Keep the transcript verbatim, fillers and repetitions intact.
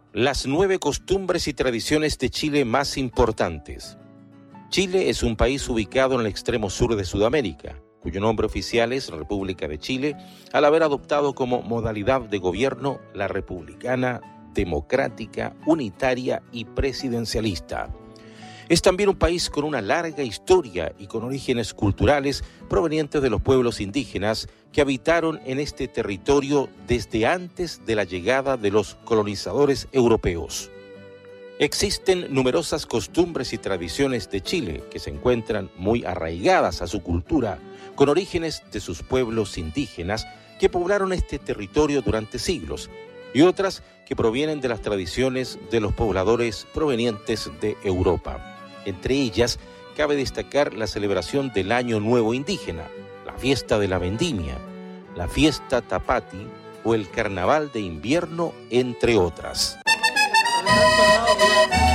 Las nueve costumbres y tradiciones de Chile más importantes. Chile es un país ubicado en el extremo sur de Sudamérica, cuyo nombre oficial es República de Chile, al haber adoptado como modalidad de gobierno la republicana, democrática, unitaria y presidencialista. Es también un país con una larga historia y con orígenes culturales provenientes de los pueblos indígenas que habitaron en este territorio desde antes de la llegada de los colonizadores europeos. Existen numerosas costumbres y tradiciones de Chile que se encuentran muy arraigadas a su cultura, con orígenes de sus pueblos indígenas que poblaron este territorio durante siglos, y otras que provienen de las tradiciones de los pobladores provenientes de Europa. Entre ellas, cabe destacar la celebración del Año Nuevo Indígena, la fiesta de la Vendimia, la fiesta Tapati o el Carnaval de Invierno, entre otras.